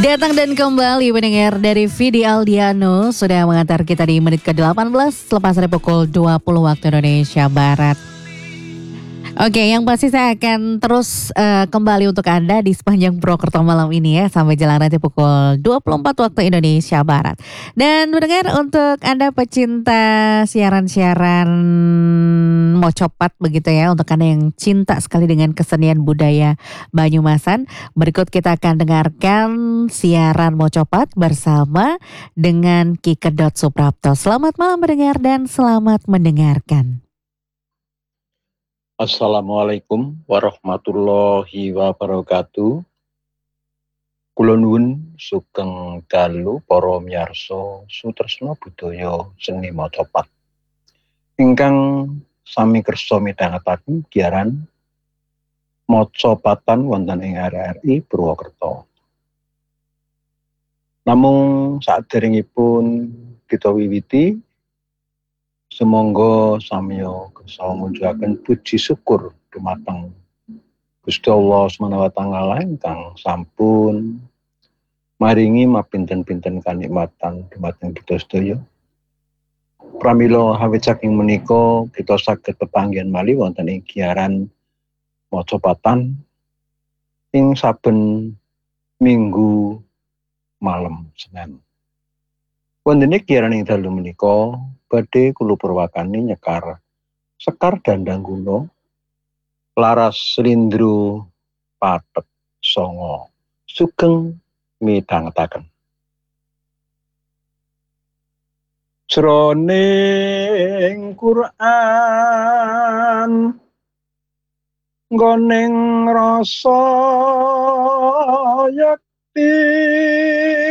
Datang dan kembali mendengar dari Vidi Aldiano sudah mengantar kita di menit ke-18 selepas dari pukul 20 waktu Indonesia Barat. Oke, yang pasti saya akan terus kembali untuk Anda di sepanjang Purwokerto malam ini ya, sampai jelang nanti pukul 24 waktu Indonesia Barat. Dan mendengar untuk Anda pecinta siaran-siaran mocopat begitu ya, untuk Anda yang cinta sekali dengan kesenian budaya Banyumasan, berikut kita akan dengarkan siaran mocopat bersama dengan Ki Kedot Suprapto. Selamat malam mendengar dan selamat mendengarkan. Assalamualaikum warahmatullahi wabarakatuh. Kula nuwun sugeng dalu para miyarsa sutresna budaya seni mocopat ingkang sami kersa midhangetaken giaran mocopatan wonten ing RRI Purwokerto. Namung saderengipun kita wiwiti, sumangga samya kersa munjukaken puji syukur dumateng Gusti Allah Subhanahu wa taala ingkang sampun maringi mapinten-pinten kanikmatan dumateng kita sedaya. Pramila awit saking menika kita saged pepanggihan malih wonten ing giaran mocopatan ing saben Minggu malam Senin. Wondene giaran ing dalu menika badhe kula purwakani nyekar Sekar Dandangguna laras Slindro Pathet Sanga sugeng midhangetaken. Jroning Quran nggoning rasa yakti